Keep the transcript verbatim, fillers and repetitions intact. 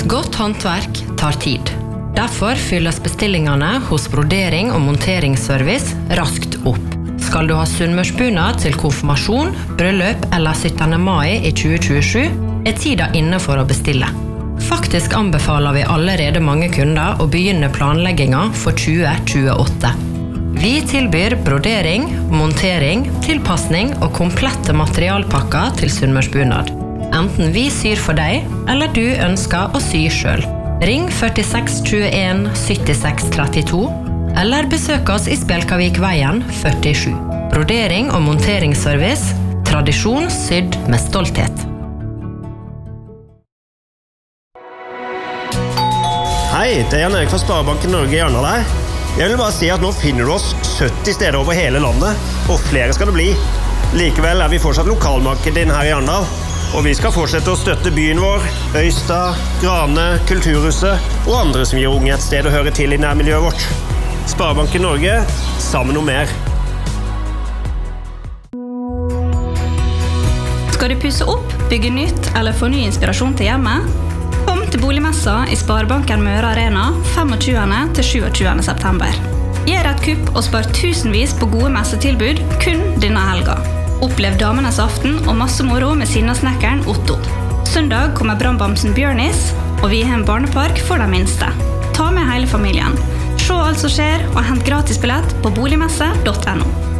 Godt håndverk tar tid. Derfor fylles bestillingene hos brodering- og monteringsservice raskt opp. Skal du ha sunnmørsbunad til konfirmasjon, bryllup eller syttende mai i tjue tjuesju, er tida inne for å bestille. Faktisk anbefaler vi allerede mange kunder å begynne planlegginga for tjue tjueåtte. Vi tilbyr brodering, montering, tilpassning og komplette materialpakker til sunnmørsbunad. Enten vi syr for deg, eller du ønsker å sy selv. Ring førtiseks tjueen syttiseks trettito, eller besøk oss i Spjelkavikveien førtisju. Brodering og monteringsservice, tradisjon sydd med stolthet. Hei, det er Jan Erik fra Sparebanken Norge i Arendal her. Jeg vil bare si at nå finner du oss sytti steder over hele landet, og flere skal det bli. Likevel er vi fortsatt lokalmarkedet din her i Arendal, og vi skal fortsette å støtte byen vår, Øystad, Grane, Kulturhuset og andre som gir unge et sted å høre til i nærmiljøet vårt. Sparebanken Norge, sammen om mer. Skal du pusse opp, bygge nytt eller få ny inspirasjon til hjemmet? Kom til boligmessa i Sparebanken Møre Arena femogtjue til sjuogtjue september. Gjør et kupp og spar tusenvis på gode messetilbud kun denne helga. Opplev damenes aften og masse moro med sinnasnekkeren Otto. Søndag kommer brannbamsen Bjørnis, og vi har en barnepark for de minste. Ta med hele familien. Se alt som skjer og hent gratis billett på boligmesse punktum no.